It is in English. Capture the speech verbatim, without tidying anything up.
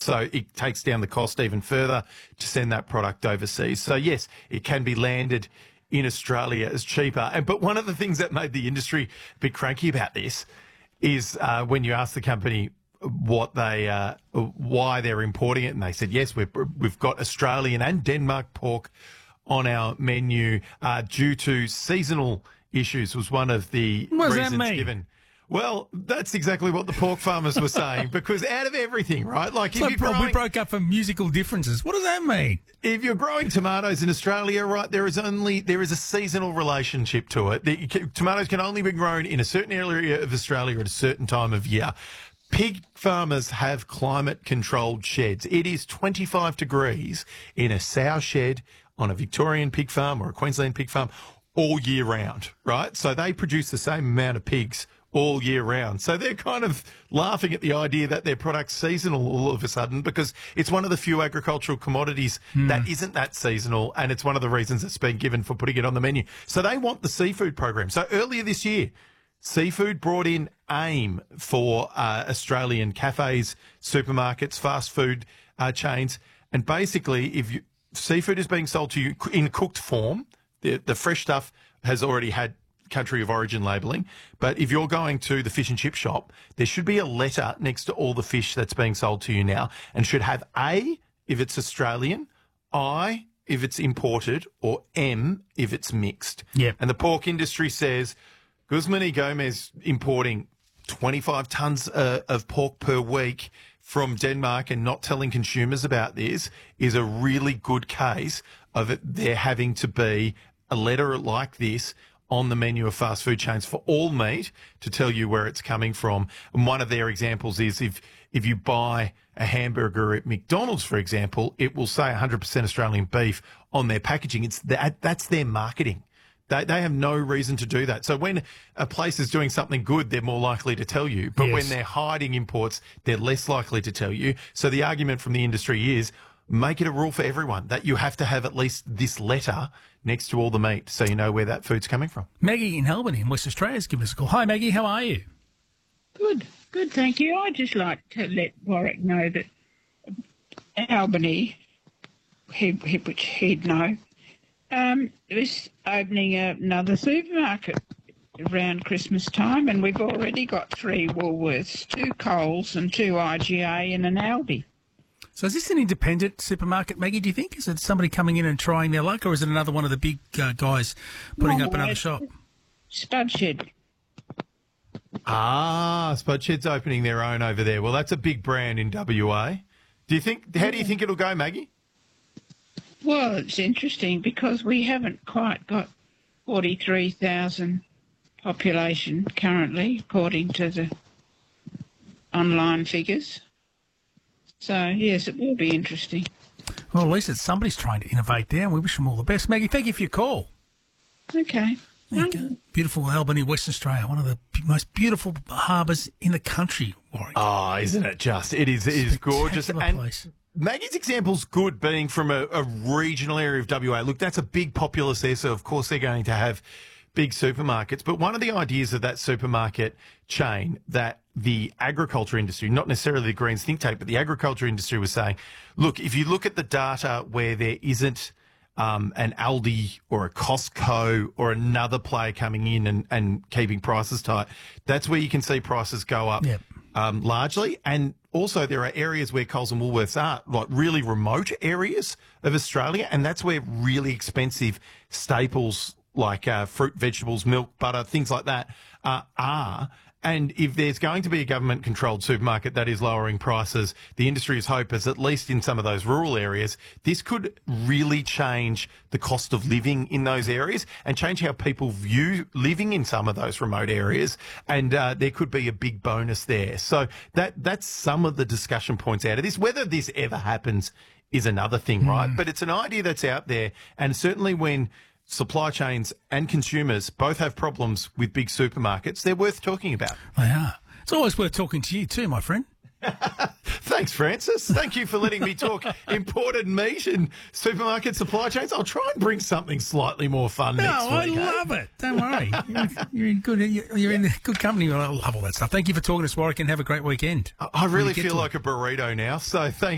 So it takes down the cost even further to send that product overseas. So yes, it can be landed in Australia as cheaper. And but one of the things that made the industry a bit cranky about this is uh, when you ask the company what they, uh, why they're importing it, and they said, yes, we've, we've got Australian and Denmark pork on our menu uh, due to seasonal issues was one of the what does reasons that mean? given. Well, that's exactly what the pork farmers were saying, because out of everything, right? Like, if So you're bro- growing, we broke up for musical differences. What does that mean? if you're growing tomatoes in Australia, right, there is only there is a seasonal relationship to it. The, tomatoes can only be grown in a certain area of Australia at a certain time of year. Pig farmers have climate-controlled sheds. It is twenty-five degrees in a sow shed on a Victorian pig farm or a Queensland pig farm all year round, right? So they produce the same amount of pigs all year round. So they're kind of laughing at the idea that their product's seasonal all of a sudden, because it's one of the few agricultural commodities mm. that isn't that seasonal, and it's one of the reasons it's been given for putting it on the menu. So they want the seafood program. So earlier this year, Seafood brought in AIM for uh, Australian cafes, supermarkets, fast food uh, chains, and basically if you, seafood is being sold to you in cooked form, the, the fresh stuff has already had country of origin labelling. But if you're going to the fish and chip shop, there should be a letter next to all the fish that's being sold to you now, and should have A if it's Australian, I if it's imported, or M if it's mixed. Yep. And the pork industry says Guzman y Gomez importing twenty-five tonnes uh, of pork per week from Denmark and not telling consumers about this is a really good case of it there having to be a letter like this on the menu of fast food chains for all meat to tell you where it's coming from. And one of their examples is if if you buy a hamburger at McDonald's, for example, it will say one hundred percent Australian beef on their packaging. It's that, that's their marketing. They they have no reason to do that. So when a place is doing something good, they're more likely to tell you. But yes. when they're hiding imports, they're less likely to tell you. So the argument from the industry is make it a rule for everyone that you have to have at least this letter next to all the meat so you know where that food's coming from. Maggie in Albany in West Australia has given us a call. Hi, Maggie. How are you? Good. Good, thank you. I'd just like to let Warwick know that Albany, he, he, which he'd know, um, is opening another supermarket around Christmas time, and we've already got three Woolworths, two Coles and two I G A and an Aldi. So is this an independent supermarket, Maggie, do you think? Is it somebody coming in and trying their luck, or is it another one of the big uh, guys putting no, up another shop? Spudshed. Ah, Spudshed's opening their own over there. Well, that's a big brand in W A. Do you think? How do you think it'll go, Maggie? Well, it's interesting because we haven't quite got forty-three thousand population currently, according to the online figures. So, yes, it will be interesting. Well, at least it's somebody's trying to innovate there, and we wish them all the best. Maggie, thank you for your call. Okay. There you go. Beautiful Albany, Western Australia, one of the most beautiful harbours in the country, Warwick. Oh, isn't it just? It is, it is gorgeous. And place. Maggie's example's good, being from a, a regional area of W A. Look, that's a big populace there, so of course they're going to have big supermarkets. But one of the ideas of that supermarket chain that the agriculture industry, not necessarily the Greens think tank, but the agriculture industry was saying, look, if you look at the data where there isn't um, an Aldi or a Costco or another player coming in and, and keeping prices tight, that's where you can see prices go up Yep. um, largely. And also there are areas where Coles and Woolworths are, like really remote areas of Australia, and that's where really expensive staples like uh, fruit, vegetables, milk, butter, things like that uh, are. And if there's going to be a government-controlled supermarket that is lowering prices, the industry's hope is, at least in some of those rural areas, this could really change the cost of living in those areas and change how people view living in some of those remote areas. And uh, there could be a big bonus there. So that that's some of the discussion points out of this. Whether this ever happens is another thing, mm. right? But it's an idea that's out there. And certainly when supply chains and consumers both have problems with big supermarkets, they're worth talking about. They are. It's always worth talking to you too, my friend. Thanks, Francis. Thank you for letting me talk imported meat and supermarket supply chains. I'll try and bring something slightly more fun no, next I week. I love it. Don't worry. You're, you're in good. You're in good company. I love all that stuff. Thank you for talking to us, Warwick, and have a great weekend. I really feel to like it. a burrito now, so thanks.